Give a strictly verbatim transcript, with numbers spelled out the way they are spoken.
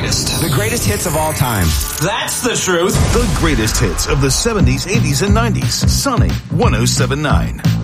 greatest. The greatest hits of all time. That's the truth. The greatest hits of the seventies, eighties, and nineties. Sunny one oh seven point nine.